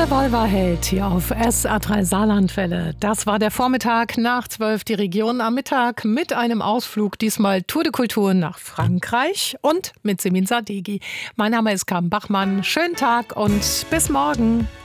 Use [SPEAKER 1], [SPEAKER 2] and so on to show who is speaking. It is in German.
[SPEAKER 1] Revolverheld hier auf SR3 Saarlandwelle. Das war der Vormittag nach 12, die Region am Mittag mit einem Ausflug, diesmal Tour de Kultur nach Frankreich und mit Semin Sadeghi. Mein Name ist Carmen Bachmann. Schönen Tag und bis morgen.